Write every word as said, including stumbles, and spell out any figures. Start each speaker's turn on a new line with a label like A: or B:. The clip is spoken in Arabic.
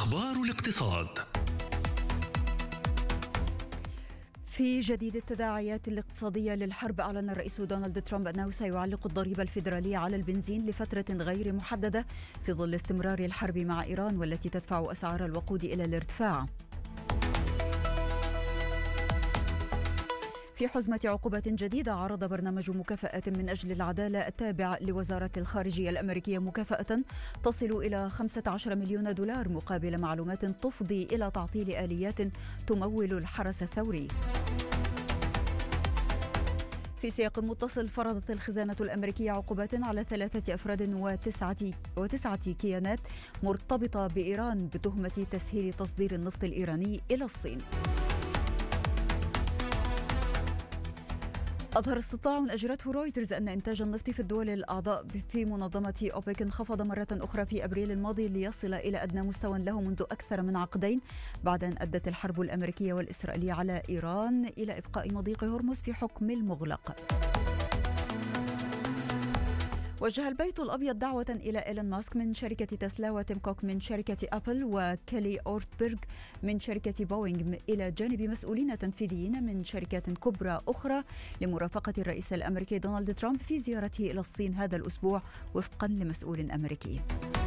A: أخبار الاقتصاد.
B: في جديد التداعيات الاقتصادية للحرب، أعلن الرئيس دونالد ترامب أنه سيعلق الضريبة الفيدرالية على البنزين لفترة غير محددة في ظل استمرار الحرب مع إيران والتي تدفع أسعار الوقود إلى الارتفاع. في حزمة عقوبات جديدة، عرض برنامج مكافآت من أجل العدالة التابع لوزارة الخارجية الأمريكية مكافأة تصل إلى خمسة عشر مليون دولار مقابل معلومات تفضي إلى تعطيل آليات تمول الحرس الثوري. في سياق متصل، فرضت الخزانة الأمريكية عقوبات على ثلاثة أفراد وتسعة, وتسعة كيانات مرتبطة بإيران بتهمة تسهيل تصدير النفط الإيراني إلى الصين. أظهر استطلاع أجرته رويترز أن إنتاج النفط في الدول الأعضاء في منظمة أوبك انخفض مرة أخرى في أبريل الماضي ليصل إلى أدنى مستوى له منذ أكثر من عقدين، بعد أن أدت الحرب الأمريكية والإسرائيلية على إيران إلى إبقاء مضيق هرمز في حكم المغلق. وجه البيت الأبيض دعوة إلى إيلون ماسك من شركة تسلا وتيم كوك من شركة أبل وكيلي أورتبرغ من شركة بوينغ إلى جانب مسؤولين تنفيذيين من شركات كبرى أخرى لمرافقة الرئيس الأمريكي دونالد ترامب في زيارته إلى الصين هذا الأسبوع، وفقا لمسؤول أمريكي.